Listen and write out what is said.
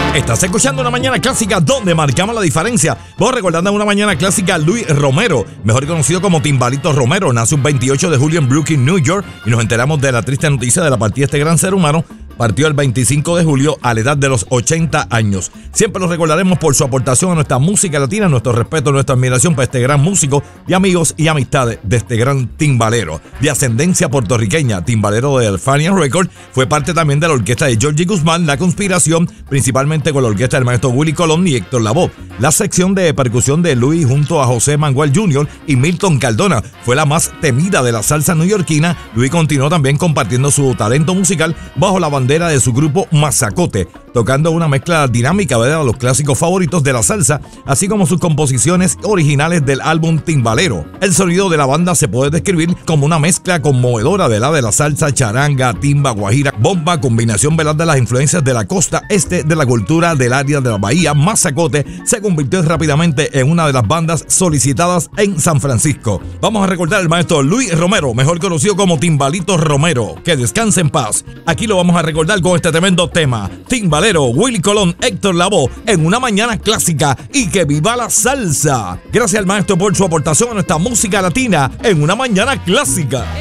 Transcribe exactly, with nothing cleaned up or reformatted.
Estás escuchando Una Mañana Clásica donde marcamos la diferencia. Vos recordando Una Mañana Clásica, Luis Romero, mejor conocido como Timbalito Romero, nace un veintiocho de julio en Brooklyn, New York, y nos enteramos de la triste noticia de la partida de este gran ser humano. Partió el veinticinco de julio a la edad de los ochenta años. Siempre lo recordaremos por su aportación a nuestra música latina, nuestro respeto, nuestra admiración para este gran músico y amigos y amistades de este gran timbalero. De ascendencia puertorriqueña, timbalero de Alfania Records, fue parte también de la orquesta de Georgie Guzmán, La Conspiración, principalmente con la orquesta del maestro Willie Colón y Héctor Lavoe. La sección de percusión de Luis junto a José Mangual junior y Milton Cardona fue la más temida de la salsa neoyorquina. Luis continuó también compartiendo su talento musical bajo la bandera de su grupo Mazacote, tocando una mezcla dinámica de los clásicos favoritos de la salsa, así como sus composiciones originales del álbum Timbalero. El sonido de la banda se puede describir como una mezcla conmovedora de la de la salsa, charanga, timba, guajira, bomba, combinación velar de las influencias de la costa este de la cultura del área de la bahía. Mazacote se convirtió rápidamente en una de las bandas solicitadas en San Francisco. Vamos a recordar al maestro Luis Romero, mejor conocido como Timbalito Romero. Que descanse en paz. Aquí lo vamos a recordar con este tremendo tema. Timbalero, Willie Colón, Héctor Lavoe en Una Mañana Clásica, y que viva la salsa. Gracias al maestro por su aportación a nuestra música latina en Una Mañana Clásica.